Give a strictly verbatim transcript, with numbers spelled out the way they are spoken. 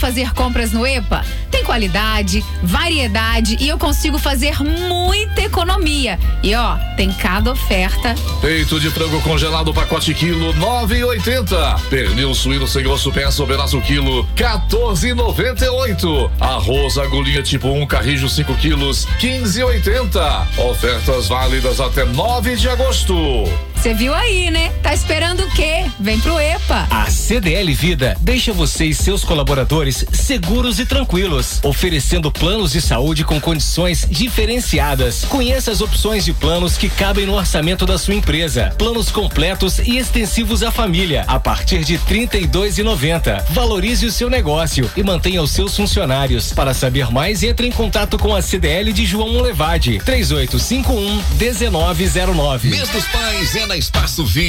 Fazer compras no EPA tem qualidade, variedade e eu consigo fazer muita economia. E ó, tem cada oferta. Peito de frango congelado pacote quilo nove e oitenta. Pernil suíno sem osso peça ou pedaço quilo quatorze e noventa e oito. Arroz agulhinha tipo um carrijo cinco quilos quinze e oitenta. Ofertas válidas até nove de agosto. Você viu aí, né? Tá esperando o quê? Vem pro EPA. A C D L Vida deixa você e seus colaboradores seguros e tranquilos, oferecendo planos de saúde com condições diferenciadas. Conheça as opções de planos que cabem no orçamento da sua empresa. Planos completos e extensivos à família, a partir de trinta e dois reais e noventa centavos. Valorize o seu negócio e mantenha os seus funcionários. Para saber mais, entre em contato com a C D L de João Molevade, três oito cinco um, um nove zero nove. Mês dos Pais é na Espaço Vida.